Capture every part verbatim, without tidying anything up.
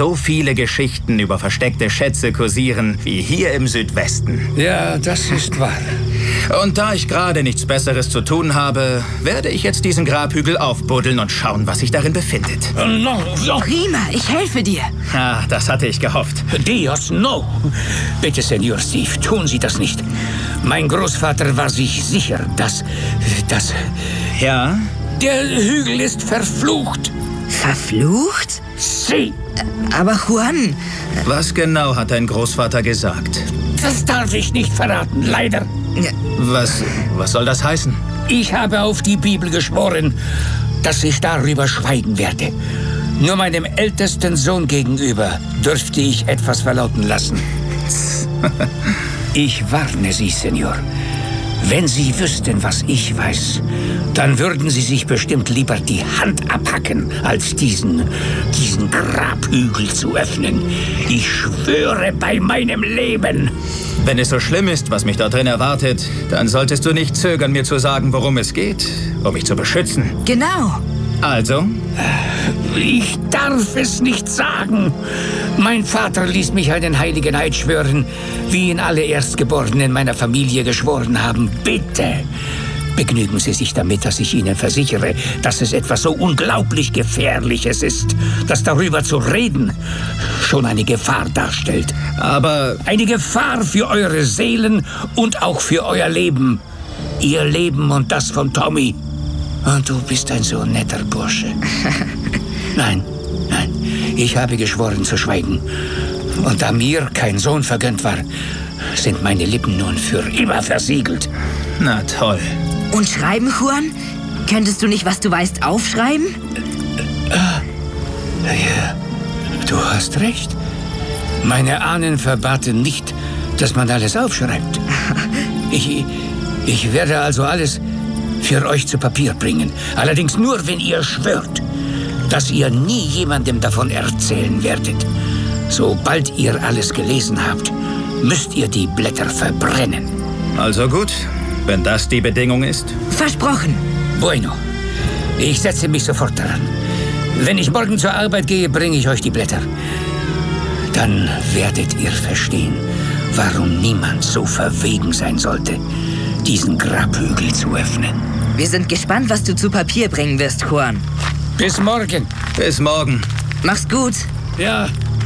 so viele Geschichten über versteckte Schätze kursieren wie hier im Südwesten. Ja, das ist wahr. Und da ich gerade nichts Besseres zu tun habe, werde ich jetzt diesen Grabhügel aufbuddeln und schauen, was sich darin befindet. No, no. Prima, ich helfe dir. Ah, das hatte ich gehofft. Dios, no. Bitte, Senor Steve, tun Sie das nicht. Mein Großvater war sich sicher, dass... dass... Ja? Der Hügel ist verflucht. Verflucht? Sie. Aber Juan... Was genau hat dein Großvater gesagt? Das darf ich nicht verraten, leider. Was, was soll das heißen? Ich habe auf die Bibel geschworen, dass ich darüber schweigen werde. Nur meinem ältesten Sohn gegenüber dürfte ich etwas verlauten lassen. Ich warne Sie, Senor. Wenn Sie wüssten, was ich weiß, dann würden Sie sich bestimmt lieber die Hand abhacken, als diesen, diesen Grabhügel zu öffnen. Ich schwöre bei meinem Leben. Wenn es so schlimm ist, was mich da drin erwartet, dann solltest du nicht zögern, mir zu sagen, worum es geht, um mich zu beschützen. Genau. Also? Ich darf es nicht sagen. Mein Vater ließ mich einen heiligen Eid schwören, wie ihn alle Erstgeborenen meiner Familie geschworen haben. Bitte, begnügen Sie sich damit, dass ich Ihnen versichere, dass es etwas so unglaublich Gefährliches ist, dass darüber zu reden schon eine Gefahr darstellt. Aber... Eine Gefahr für eure Seelen und auch für euer Leben. Ihr Leben und das von Tommy. Und du bist ein so netter Bursche. Nein, nein, ich habe geschworen zu schweigen. Und da mir kein Sohn vergönnt war, sind meine Lippen nun für immer versiegelt. Na toll. Und schreiben, Juan? Könntest du nicht, was du weißt, aufschreiben? Ja, du hast recht. Meine Ahnen verbaten nicht, dass man alles aufschreibt. Ich, ich werde also alles für euch zu Papier bringen. Allerdings nur, wenn ihr schwört, dass ihr nie jemandem davon erzählen werdet. Sobald ihr alles gelesen habt, müsst ihr die Blätter verbrennen. Also gut, wenn das die Bedingung ist. Versprochen. Bueno, ich setze mich sofort daran. Wenn ich morgen zur Arbeit gehe, bringe ich euch die Blätter. Dann werdet ihr verstehen, warum niemand so verwegen sein sollte, diesen Grabhügel zu öffnen. Wir sind gespannt, was du zu Papier bringen wirst, Juan. Bis morgen. Bis morgen. Mach's gut. Ja.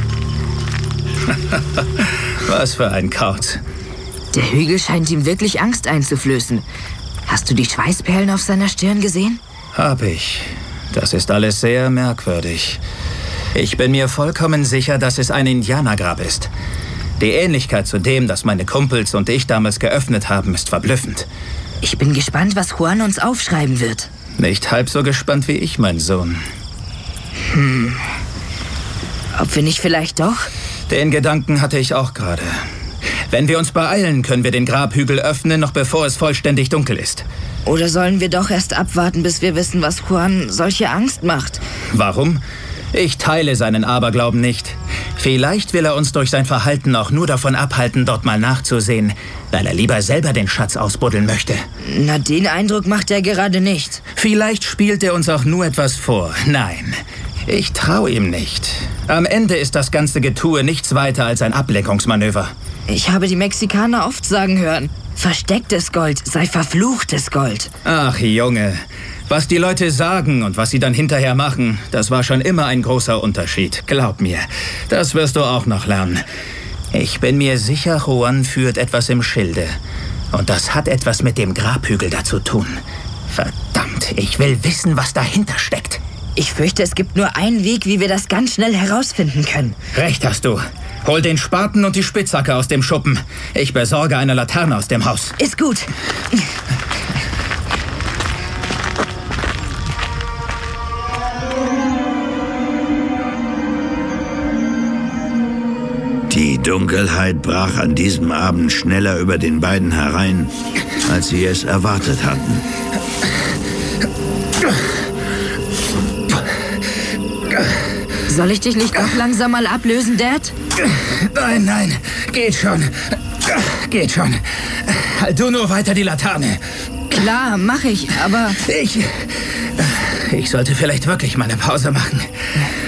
Was für ein Kauz. Der Hügel scheint ihm wirklich Angst einzuflößen. Hast du die Schweißperlen auf seiner Stirn gesehen? Hab ich. Das ist alles sehr merkwürdig. Ich bin mir vollkommen sicher, dass es ein Indianergrab ist. Die Ähnlichkeit zu dem, das meine Kumpels und ich damals geöffnet haben, ist verblüffend. Ich bin gespannt, was Juan uns aufschreiben wird. Nicht halb so gespannt wie ich, mein Sohn. Hm. Ob wir nicht vielleicht doch? Den Gedanken hatte ich auch gerade. Wenn wir uns beeilen, können wir den Grabhügel öffnen, noch bevor es vollständig dunkel ist. Oder sollen wir doch erst abwarten, bis wir wissen, was Juan solche Angst macht? Warum? Ich teile seinen Aberglauben nicht. Vielleicht will er uns durch sein Verhalten auch nur davon abhalten, dort mal nachzusehen, weil er lieber selber den Schatz ausbuddeln möchte. Na, den Eindruck macht er gerade nicht. Vielleicht spielt er uns auch nur etwas vor. Nein, ich traue ihm nicht. Am Ende ist das ganze Getue nichts weiter als ein Ablenkungsmanöver. Ich habe die Mexikaner oft sagen hören, verstecktes Gold sei verfluchtes Gold. Ach, Junge. Was die Leute sagen und was sie dann hinterher machen, das war schon immer ein großer Unterschied. Glaub mir, das wirst du auch noch lernen. Ich bin mir sicher, Juan führt etwas im Schilde. Und das hat etwas mit dem Grabhügel da zu tun. Verdammt, ich will wissen, was dahinter steckt. Ich fürchte, es gibt nur einen Weg, wie wir das ganz schnell herausfinden können. Recht hast du. Hol den Spaten und die Spitzhacke aus dem Schuppen. Ich besorge eine Laterne aus dem Haus. Ist gut. Die Dunkelheit brach an diesem Abend schneller über den beiden herein, als sie es erwartet hatten. Soll ich dich nicht auch langsam mal ablösen, Dad? Nein, nein, geht schon. Geht schon. Halt du nur weiter die Laterne. Klar, mach ich, aber... Ich... Ich sollte vielleicht wirklich mal eine Pause machen.